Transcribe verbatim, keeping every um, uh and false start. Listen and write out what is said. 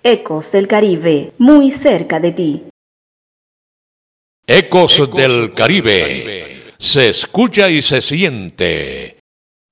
Ecos del Caribe, muy cerca de ti. Ecos del Caribe. Se escucha y se siente